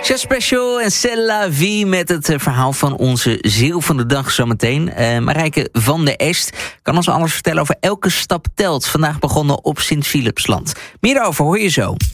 Just Special en C'est la vie met het verhaal van onze ziel van de dag zometeen. Marijke van der Est kan ons alles vertellen over elke stap telt. Vandaag begonnen op Sint-Philipsland. Meer daarover hoor je zo.